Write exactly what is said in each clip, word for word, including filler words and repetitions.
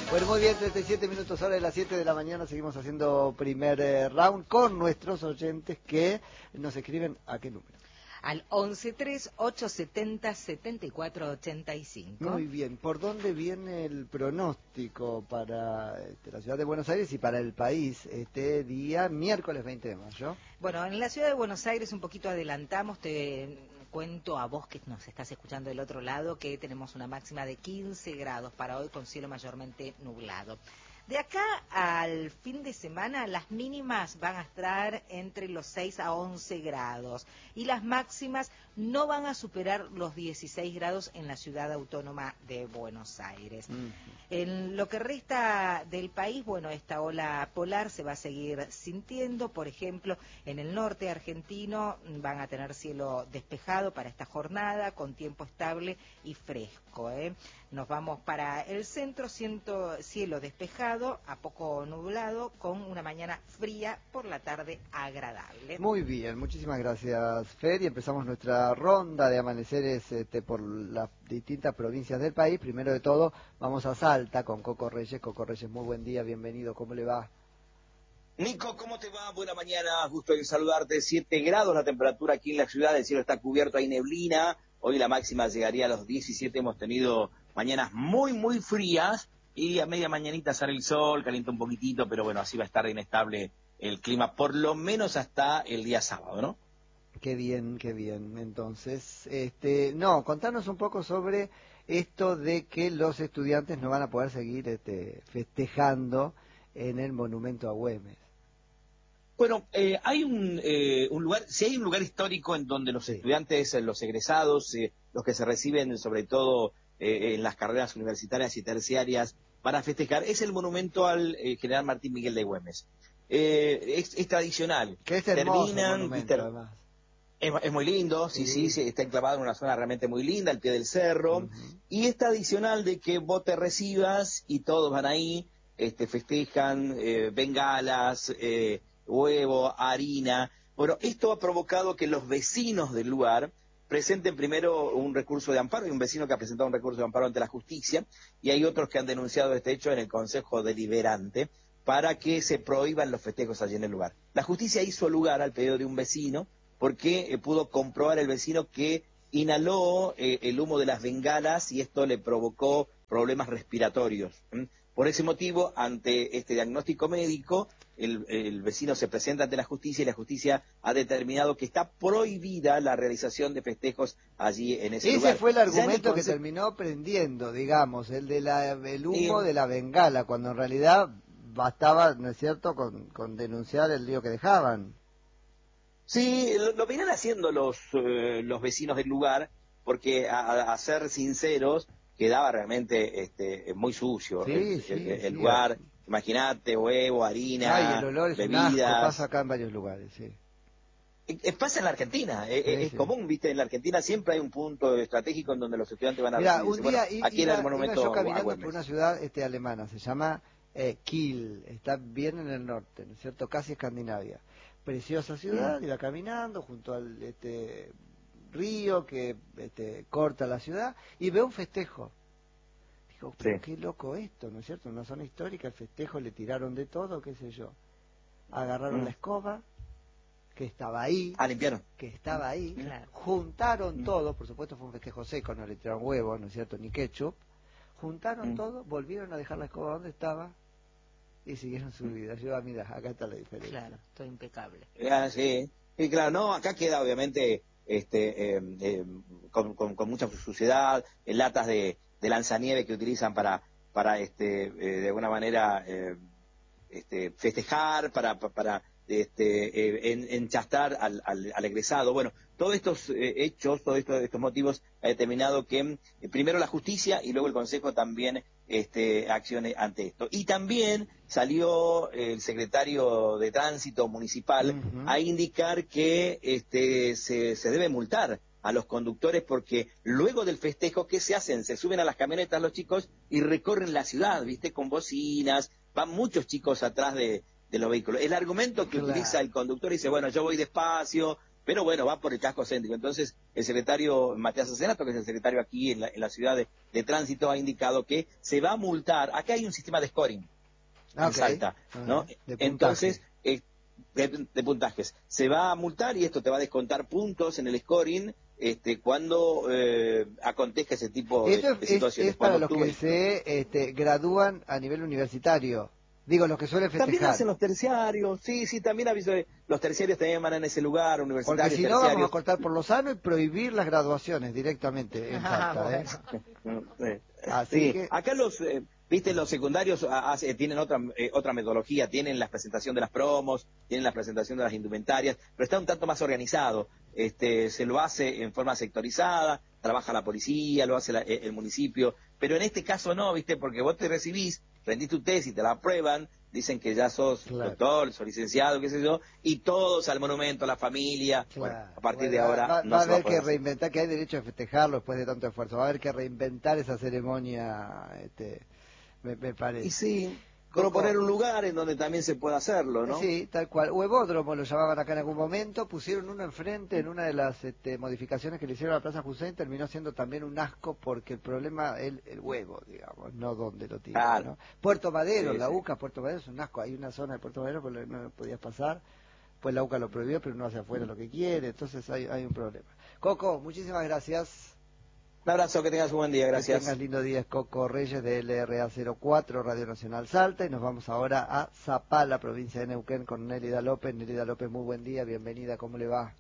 Bueno, muy bien, treinta y siete minutos hora de las siete de la mañana, seguimos haciendo primer eh, round con nuestros oyentes que nos escriben a qué número. Al once tres ocho setenta setenta y cuatro ochenta y cinco. Muy bien, ¿por dónde viene el pronóstico para este, la ciudad de Buenos Aires y para el país este día miércoles veinte de mayo? Bueno, en la ciudad de Buenos Aires un poquito adelantamos, te cuento a vos que nos estás escuchando del otro lado que tenemos una máxima de quince grados para hoy con cielo mayormente nublado. De acá al fin de semana las mínimas van a estar entre los seis a once grados y las máximas no van a superar los dieciséis grados en la ciudad autónoma de Buenos Aires. Mm. En lo que resta del país, bueno, esta ola polar se va a seguir sintiendo. Por ejemplo, en el norte argentino van a tener cielo despejado para esta jornada con tiempo estable y fresco, ¿eh? Nos vamos para el centro, ciento, cielo despejado, a poco nublado, con una mañana fría, por la tarde agradable. Muy bien, muchísimas gracias, Fer, y empezamos nuestra ronda de amaneceres este, por las distintas provincias del país. Primero de todo, vamos a Salta con Coco Reyes. Coco Reyes, muy buen día, bienvenido, ¿cómo le va? Nico, ¿cómo te va? Buena mañana, gusto en saludarte. siete grados la temperatura aquí en la ciudad, el cielo está cubierto, hay neblina. Hoy la máxima llegaría a los diecisiete, hemos tenido mañanas muy, muy frías y a media mañanita sale el sol, calienta un poquitito, pero bueno, así va a estar inestable el clima, por lo menos hasta el día sábado, ¿no? Qué bien, qué bien. Entonces, este, no, contanos un poco sobre esto de que los estudiantes no van a poder seguir este, festejando en el monumento a Güemes. Bueno, eh, hay un, eh, un lugar, si hay un lugar histórico en donde los sí. estudiantes, los egresados, eh, los que se reciben sobre todo eh, en las carreras universitarias y terciarias van a festejar, es el monumento al eh, general Martín Miguel de Güemes. Eh, es, es tradicional. Que es hermoso Terminan, el monumento, ter... además. Es, es muy lindo, sí, sí, sí, está enclavado en una zona realmente muy linda, al pie del cerro, uh-huh. Y es tradicional de que vos te recibas y todos van ahí, este, festejan, eh, bengalas, eh, huevo, harina. Bueno, esto ha provocado que los vecinos del lugar presenten primero un recurso de amparo. Hay un vecino que ha presentado un recurso de amparo ante la justicia y hay otros que han denunciado este hecho en el Consejo Deliberante para que se prohíban los festejos allí en el lugar. La justicia hizo lugar al pedido de un vecino porque eh, pudo comprobar el vecino que inhaló eh, el humo de las bengalas y esto le provocó problemas respiratorios. ¿Mm? Por ese motivo, ante este diagnóstico médico, el, el vecino se presenta ante la justicia y la justicia ha determinado que está prohibida la realización de festejos allí en ese, ese lugar. Ese fue el argumento el conce... que terminó prendiendo, digamos, el de la, el humo eh... de la bengala, cuando en realidad bastaba, ¿no es cierto?, con, con denunciar el lío que dejaban. Sí, lo, lo vienen haciendo los, eh, los vecinos del lugar, porque a, a ser sinceros, quedaba realmente este, muy sucio sí, el, sí, el, el sí, lugar. sí. Imagínate, huevo, harina, Ay, el olor es bebidas. Un asco, pasa acá en varios lugares, sí. Eh, pasa en la Argentina, sí, eh, es sí. común, viste, en la Argentina siempre hay un punto estratégico en donde los estudiantes van a Mirá, recibirse. un día Bueno, aquí iba, era el monumento iba yo caminando a por una ciudad este, alemana, se llama eh, Kiel, está bien en el norte, ¿no es cierto?, casi Escandinavia. Preciosa ciudad, mm. iba caminando junto al este, río que este, corta la ciudad y veo un festejo. Digo, pero sí. Qué loco esto, ¿no es cierto? Una zona histórica, el festejo, le tiraron de todo, qué sé yo. Agarraron mm. la escoba, que estaba ahí, ah, limpiaron. que estaba ahí, claro. Juntaron mm. todo, por supuesto fue un festejo seco, no le tiraron huevos, ¿no es cierto?, ni ketchup. Juntaron mm. todo, volvieron a dejar la escoba donde estaba y siguieron su vida. Yo, ah, mira, acá está la diferencia. Claro, todo impecable. Ah, sí, y claro, no, acá queda obviamente este eh, eh, con, con, con mucha suciedad, en latas de, de lanzanieve que utilizan para, para este, eh, de alguna manera, eh, este, festejar, para... para Este, eh, en, enchastar al, al, al egresado. Bueno, todos estos eh, hechos, todos estos, estos motivos ha determinado que eh, primero la justicia y luego el Consejo también este, accione ante esto. Y también salió eh, el secretario de Tránsito Municipal uh-huh. a indicar que este, se, se debe multar a los conductores porque luego del festejo, ¿qué se hacen? Se suben a las camionetas los chicos y recorren la ciudad, ¿viste? Con bocinas, van muchos chicos atrás de de los vehículos. El argumento que claro. utiliza el conductor dice, bueno, yo voy despacio, pero bueno, va por el casco céntrico. Entonces, el secretario Matías Acenato, que es el secretario aquí en la, en la ciudad de, de Tránsito, ha indicado que se va a multar. Acá hay un sistema de scoring en Okay. Salta, ¿no? Uh-huh. De Entonces, eh, de, de puntajes. Se va a multar y esto te va a descontar puntos en el scoring este, cuando eh, acontezca ese tipo de, Esto de es, situaciones. es para Cuando los tú que el- se este, gradúan a nivel universitario. Digo, los que suelen También festejar. hacen los terciarios, sí, sí, también aviso de los terciarios también van en ese lugar, Porque universitarios, si no, vamos a terciarios. cortar por lo sano y prohibir las graduaciones directamente en Ah, Salta. ¿eh? bueno. Sí. Así Sí, que... acá los, eh, viste, los secundarios ah, hace- tienen otra eh, otra metodología, tienen la presentación de las promos, tienen la presentación de las indumentarias, pero está un tanto más organizado. Este, se lo hace en forma sectorizada, trabaja la policía, lo hace la- eh, el municipio, pero en este caso no, viste, porque vos te recibís, rendís tu tesis, te la aprueban, dicen que ya sos Claro. doctor, sos licenciado, qué sé yo, y todos al monumento, a la familia. Claro. Bueno, a partir Bueno, de ahora va, no va a se va a haber poder que hacer. reinventar, que hay derecho a festejarlo después de tanto esfuerzo. Va a haber que reinventar esa ceremonia, este, me, me parece. Y sí, Coco. proponer un lugar en donde también se pueda hacerlo, ¿no? Sí, tal cual. Huevódromo lo llamaban acá en algún momento. Pusieron uno enfrente en una de las este, modificaciones que le hicieron a la Plaza Hussein. Terminó siendo también un asco porque el problema es el, el huevo, digamos, no dónde lo tiran. Claro. ¿no? Puerto Madero, Sí, la sí. UCA, Puerto Madero es un asco. Hay una zona de Puerto Madero por la que no podías pasar. Pues la UCA lo prohibió, pero uno hace afuera lo que quiere. Entonces hay, hay un problema. Coco, muchísimas gracias. Un abrazo, que tengas un buen día, Que gracias. tengas lindo día, es Coco Reyes de L R A cero cuatro, Radio Nacional Salta, y nos vamos ahora a Zapala, provincia de Neuquén, con Nélida López. Nélida López, muy buen día, bienvenida, ¿cómo le va?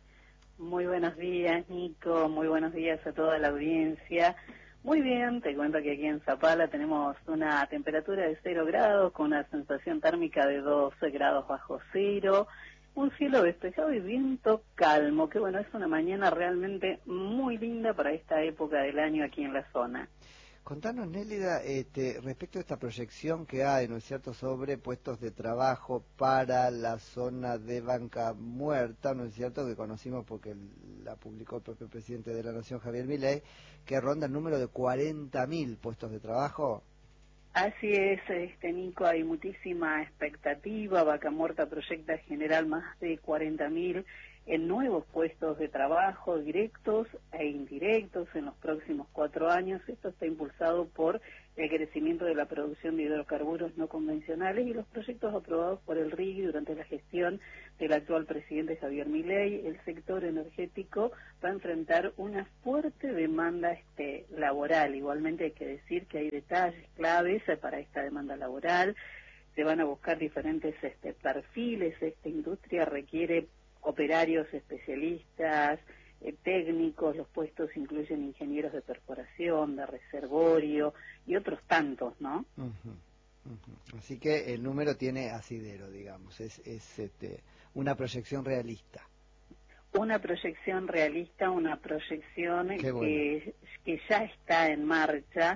Muy buenos días, Nico, muy buenos días a toda la audiencia. Muy bien, te cuento que aquí en Zapala tenemos una temperatura de cero grados, con una sensación térmica de doce grados bajo cero, un cielo despejado y viento calmo, que bueno, es una mañana realmente muy linda para esta época del año aquí en la zona. Contanos, Nélida, este, respecto a esta proyección que hay, ¿no es cierto?, sobre puestos de trabajo para la zona de Banca Muerta, ¿no es cierto?, que conocimos porque la publicó el propio presidente de la Nación, Javier Milei, que ronda el número de cuarenta mil puestos de trabajo. Así es, este Nico, hay muchísima expectativa. Vaca Muerta proyecta generar más de cuarenta mil en nuevos puestos de trabajo directos e indirectos en los próximos cuatro años. Esto está impulsado por el crecimiento de la producción de hidrocarburos no convencionales y los proyectos aprobados por el R I G durante la gestión del actual presidente Javier Milei. El sector energético va a enfrentar una fuerte demanda este, laboral. Igualmente hay que decir que hay detalles claves para esta demanda laboral. Se van a buscar diferentes este, perfiles. Esta industria requiere operarios especialistas, eh, técnicos. Los puestos incluyen ingenieros de perforación, de reservorio y otros tantos, ¿no? Uh-huh, uh-huh. Así que el número tiene asidero, digamos, es, es este, una proyección realista. Una proyección realista, una proyección Qué bueno. que, que ya está en marcha,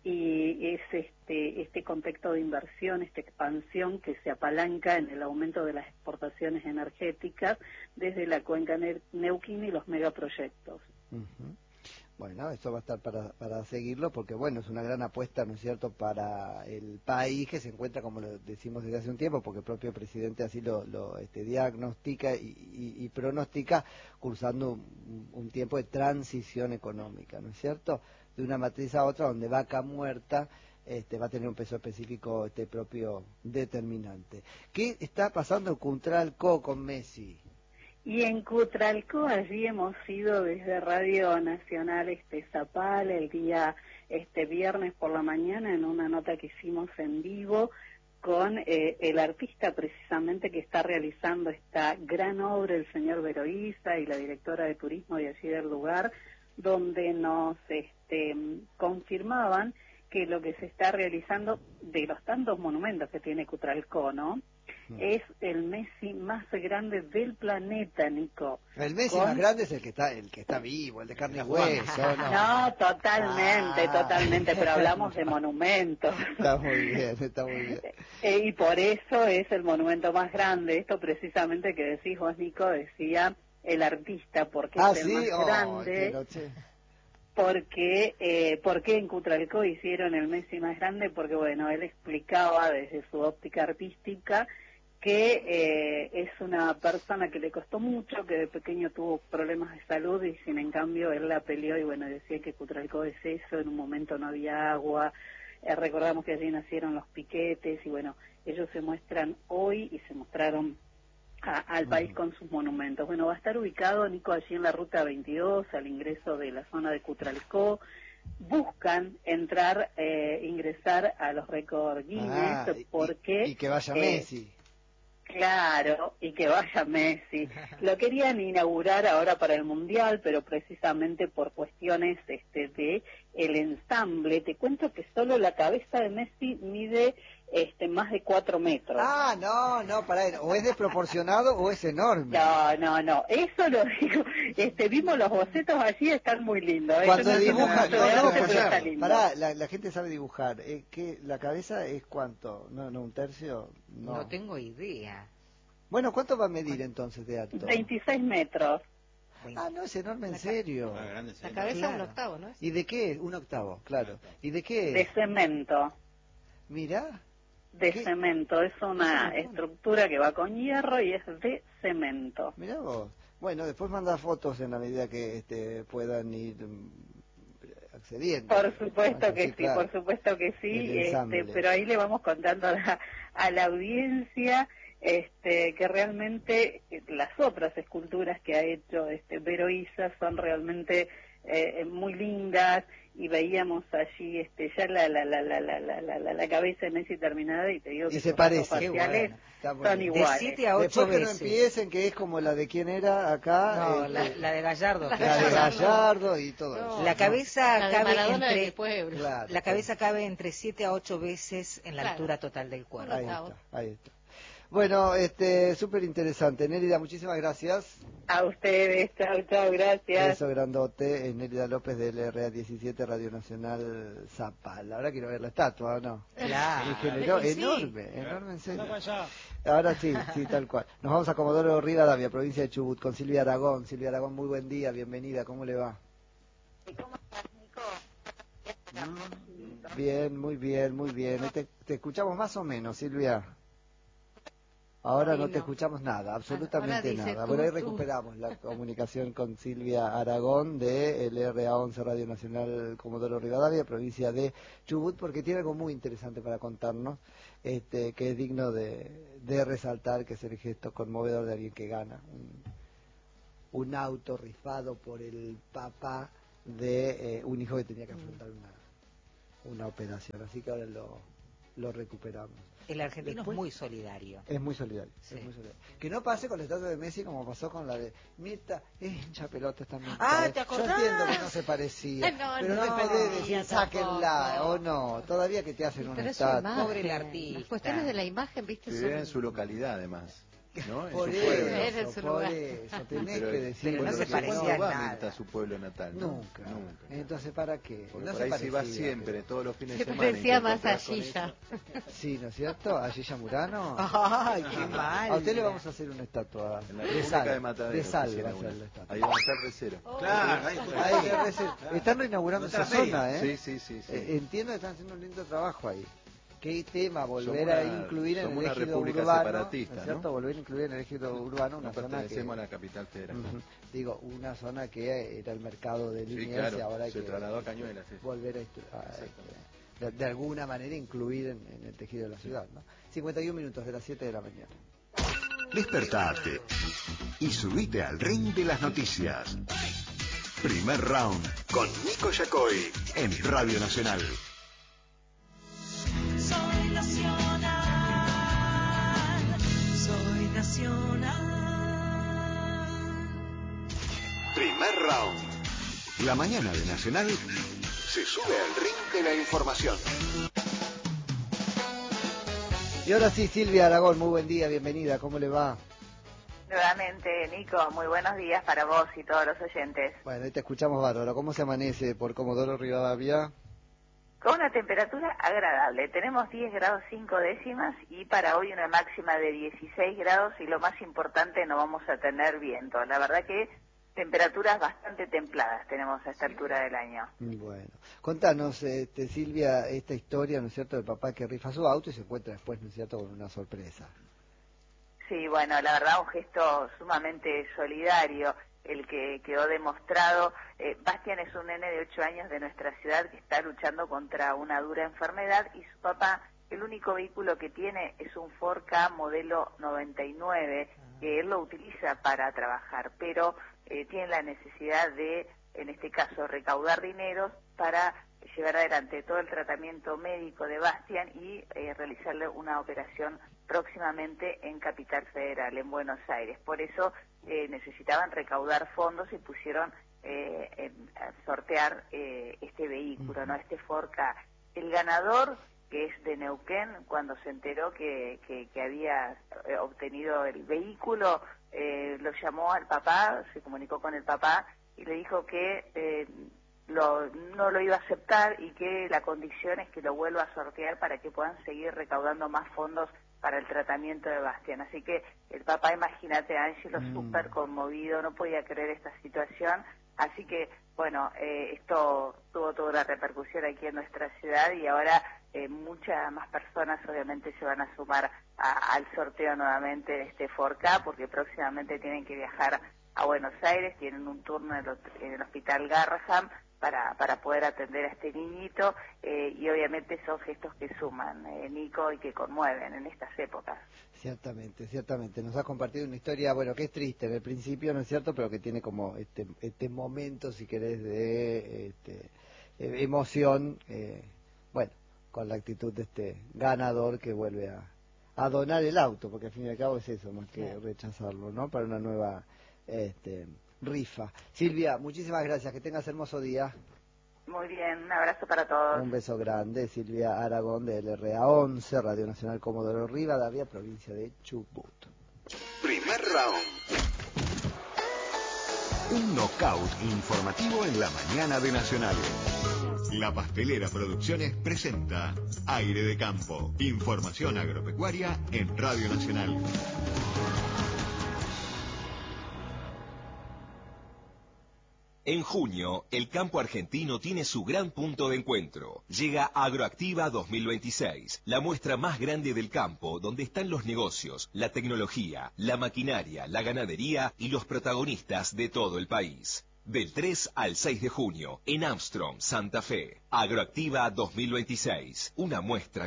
y es este este contexto de inversión, esta expansión que se apalanca en el aumento de las exportaciones energéticas desde la cuenca Neuquén y los megaproyectos. Uh-huh. Bueno, esto va a estar para, para seguirlo porque, bueno, es una gran apuesta, ¿no es cierto?, para el país que se encuentra, como lo decimos desde hace un tiempo, porque el propio presidente así lo, lo este, diagnostica y, y, y pronostica, cursando un, un tiempo de transición económica, ¿no es cierto?, de una matriz a otra, donde Vaca Muerta este, va a tener un peso específico este propio determinante. ¿Qué está pasando en Cuntralco con Messi? Y en Cutralcó, allí hemos ido desde Radio Nacional este Zapala el día este viernes por la mañana en una nota que hicimos en vivo con eh, el artista precisamente que está realizando esta gran obra, el señor Veroiza, y la directora de turismo de allí del lugar, donde nos este, confirmaban que lo que se está realizando, de los tantos monumentos que tiene Cutralcó, ¿no?, es el Messi más grande del planeta, Nico. El Messi Con... más grande es el que está el que está vivo, el de carne y hueso, ¿no? No, totalmente, Ah. totalmente, pero hablamos de monumentos. Está muy bien, está muy bien. Eh, y por eso es el monumento más grande. Esto precisamente que decís vos, Nico, decía el artista, porque Ah, es el ¿sí? más Oh, grande. qué noche. Porque, eh, ¿por qué en Cutralcó hicieron el Messi más grande? Porque, bueno, él explicaba desde su óptica artística que eh, es una persona que le costó mucho, que de pequeño tuvo problemas de salud y sin en cambio él la peleó y bueno, decía que Cutralcó es eso, en un momento no había agua, eh, recordamos que allí nacieron los piquetes y bueno, ellos se muestran hoy y se mostraron a, al país con sus monumentos. Bueno, va a estar ubicado, Nico, allí en la ruta veintidós, al ingreso de la zona de Cutralcó. Buscan entrar, eh, ingresar a los récords Guinness, Ah, porque... Y, y que vaya eh, Messi. Claro, y que vaya Messi. Lo querían inaugurar ahora para el Mundial, pero precisamente por cuestiones este, de el ensamble. Te cuento que solo la cabeza de Messi mide este, más de cuatro metros. Ah, no, no, para o es desproporcionado o es enorme. No, no, no, eso lo digo. Este, vimos los bocetos allí, están muy lindos. ¿eh? Cuando Eso no es un dibujan, boceto no, de no, arte, pero pará, está lindo. pará, la, la gente sabe dibujar. Eh, ¿qué, ¿La cabeza es cuánto? No, no, un tercio. No, No tengo idea. Bueno, ¿cuánto va a medir entonces de alto? veintiséis metros. Ah, no, es enorme, en serio. La cabeza Claro. un octavo, ¿no es? ¿Y de qué es? Un octavo, claro. ¿Y de qué De es? cemento. Mirá. De ¿Qué? cemento, es una Es un montón. estructura que va con hierro y es de cemento. Mirá vos. Bueno, después manda fotos en la medida que este, puedan ir mm, accediendo. Por supuesto Ah, que sí, claro. por supuesto que El sí, ensamble. este, pero ahí le vamos contando a la, a la audiencia este, que realmente eh, las otras esculturas que ha hecho este, Vero Isa son realmente eh, muy lindas y veíamos allí este, ya la, la, la, la, la, la, la, la, la cabeza de Messi terminada y te digo Y que se sus rasgos parece. Qué faciales bueno. Está muy son bien. De iguales. siete a ocho Después que no veces. empiecen, que es como la de quién era acá. No, este, la, la de Gallardo. la de Gallardo y todo No. eso. La cabeza La de cabe Maradona entre... del pueblo. Claro. La cabeza cabe entre siete a ocho veces en la Claro. altura total del cuerpo. Ahí Octavo. está, ahí está. Bueno, este, súper interesante. Nérida, muchísimas gracias. A ustedes, chao, chao, gracias. Beso grandote. Es Nérida López del R A diecisiete, Radio Nacional Zapal. Ahora quiero ver la estatua, ¿o no? Claro. Me generó Y sí. enorme, enorme en serio. Ahora sí, sí, tal cual. Nos vamos a Comodoro Rivadavia, provincia de Chubut, con Silvia Aragón. Silvia Aragón, muy buen día, bienvenida, ¿cómo le va? ¿Cómo estás, Nico? Bien, muy bien, muy bien. Te, te escuchamos más o menos, Silvia. Ahora Ay, no te no. escuchamos nada, absolutamente Ahora dice nada. tú, Bueno, ahí tú. recuperamos la comunicación con Silvia Aragón de el R A once Radio Nacional Comodoro Rivadavia, provincia de Chubut, porque tiene algo muy interesante para contarnos, este, que es digno de, de resaltar, que es el gesto conmovedor de alguien que gana un, un auto rifado por el papá de eh, un hijo que tenía que afrontar una, una operación. Así que ahora lo, lo recuperamos. El argentino Después- es muy solidario. Es muy solidario, Sí. es muy solidario. Que no pase con la estatua de Messi como pasó con la de Mirta, es hincha pelota también. Ah, ¿sabes? ¿te acordás? Yo entiendo que no se parecía, No, pero no, no, me podés decir tampoco. sáquenla o no, todavía que te hacen una Pero es su estatua. imagen. Pobre el artista. Las cuestiones de la imagen, ¿viste? Que son- vive en su localidad, además, ¿no? En Por su eso, pueblo. Él en su por lugar. eso, tenés Pero, que decir. pero no cuando se se parecía cuando va nada. Mirta a su pueblo natal, ¿no? Nunca. Nunca. Entonces, ¿para qué? Porque No por se ahí si va parecía, siempre, pero- todos los fines Se de semana. y parecía te más a encontrás con Gilla. eso. Sí, ¿no es cierto? A Gilla Murano. Ay, qué mal. A usted le vamos a hacer una estatua En la de República sal, de Matadero. de sal quisiera va a ser una. la estatua. Ahí va a estar de cero. Claro, ahí Ahí, de Reser- están reinaugurando esa Nuestra feria. zona, ¿eh? Sí, sí, sí. sí. Eh, Entiendo que están haciendo un lindo trabajo ahí. ¿Qué tema volver Somos a una- incluir en el somos una ejido república urbano? separatista, ¿No es cierto? ¿no? Volver a incluir en el ejido urbano una No zona que... pertenecemos a la capital federal. Ujú. Digo, una zona que era el mercado de Sí, Liniers claro, y ahora hay se que trasladó a Cañuelas, sí. volver a, estu- a, Exactamente. este, de, de alguna manera incluir en, en el tejido de la ciudad, ¿no? cincuenta y un minutos de las siete de la mañana. Despertate y subite al ring de las noticias. Primer round con Nico Yacoy en Radio Nacional. Soy nacional, soy nacional. Primer round. La mañana de Nacional se sube al ring de la información. Y ahora sí, Silvia Aragón, muy buen día, bienvenida, ¿cómo le va? Nuevamente, Nico, muy buenos días para vos y todos los oyentes. Bueno, ahí te escuchamos bárbaro. ¿Cómo se amanece por Comodoro Rivadavia? Con una temperatura agradable, tenemos diez grados cinco décimas y para hoy una máxima de dieciséis grados y lo más importante, no vamos a tener viento. La verdad que temperaturas bastante templadas tenemos a esta altura del año. Bueno, contanos, este, Silvia, esta historia, ¿no es cierto?, del papá que rifa su auto y se encuentra después, ¿no es cierto?, con una sorpresa. Sí, bueno, la verdad un gesto sumamente solidario el que quedó demostrado. Eh, Bastian es un nene de ocho años de nuestra ciudad que está luchando contra una dura enfermedad y su papá, el único vehículo que tiene es un Ford Ka modelo noventa y nueve, que él lo utiliza para trabajar, pero eh, tiene la necesidad de, en este caso, recaudar dinero para llevar adelante todo el tratamiento médico de Bastian y eh, realizarle una operación próximamente en Capital Federal, en Buenos Aires. Por eso eh, necesitaban recaudar fondos y pusieron eh, en, a sortear eh, este vehículo, ¿no? Este Ford Ka. El ganador, que es de Neuquén, cuando se enteró que, que, que había eh, obtenido el vehículo, eh, lo llamó al papá, se comunicó con el papá y le dijo que eh, Lo, no lo iba a aceptar y que la condición es que lo vuelva a sortear para que puedan seguir recaudando más fondos para el tratamiento de Bastian. Así que el papá, imagínate, Ángelo, Mm. súper conmovido, no podía creer esta situación. Así que, bueno, eh, esto tuvo toda una repercusión aquí en nuestra ciudad y ahora eh, muchas más personas obviamente se van a sumar a, al sorteo nuevamente de este Ford Ka, porque próximamente tienen que viajar a Buenos Aires, tienen un turno en el, en el Hospital Garraham para, para poder atender a este niñito eh, y obviamente son gestos que suman, eh, Nico, y que conmueven en estas épocas. Ciertamente, ciertamente. Nos ha compartido una historia, bueno, que es triste en el principio, ¿no es cierto? Pero que tiene como este este momento, si querés, de este, eh, emoción, eh, bueno, con la actitud de este ganador que vuelve a, a donar el auto, porque al fin y al cabo es eso, más que rechazarlo, ¿no? Para una nueva este, rifa. Silvia, muchísimas gracias, que tengas hermoso día. Muy bien, un abrazo para todos. Un beso grande, Silvia Aragón de L R A once, Radio Nacional Comodoro Rivadavia, provincia de Chubut. Primer round. Un knockout informativo en la mañana de Nacional. La Pastelera Producciones presenta Aire de Campo. Información agropecuaria en Radio Nacional. En junio, el campo argentino tiene su gran punto de encuentro. Llega Agroactiva dos mil veintiséis, la muestra más grande del campo, donde están los negocios, la tecnología, la maquinaria, la ganadería y los protagonistas de todo el país. Del tres al seis de junio, en Armstrong, Santa Fe. Agroactiva dos mil veintiséis, una muestra